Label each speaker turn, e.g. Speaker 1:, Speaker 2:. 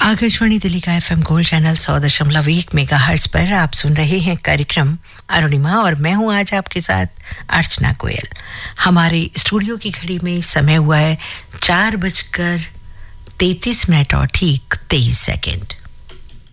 Speaker 1: आकाशवाणी दिल्ली का FM gold channel 100.1 megahertz पर आप सुन रहे हैं कार्यक्रम अरुणिमा और मैं हूं आज आपके साथ अर्चना गोयल। हमारे स्टूडियो की घड़ी में समय हुआ है 4:33 और ठीक 23 सेकंड।